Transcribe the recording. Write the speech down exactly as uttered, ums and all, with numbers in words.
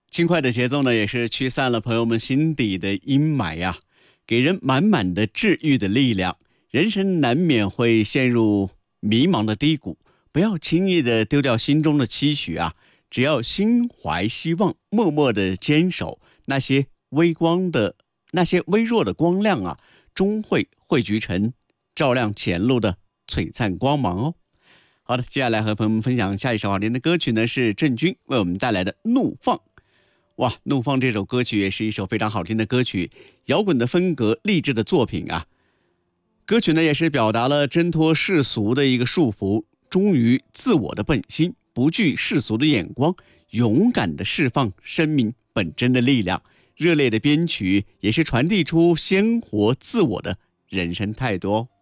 轻快的节奏呢，也是驱散了朋友们心底的阴霾呀、给人满满的治愈的力量。人生难免会陷入迷茫的低谷，不要轻易的丢掉心中的期许啊！只要心怀希望，默默的坚守，那些微光的、那些微弱的光亮啊，终会汇聚成照亮前路的璀璨光芒哦。好的，接下来和朋友们分享下一首好听的歌曲呢，是郑钧为我们带来的《怒放》。哇，《怒放》这首歌曲也是一首非常好听的歌曲，摇滚的风格，励志的作品啊。歌曲呢也是表达了挣脱世俗的一个束缚，忠于自我的本心，不惧世俗的眼光，勇敢的释放生命本真的力量。热烈的编曲也是传递出鲜活自我的人生态度哦。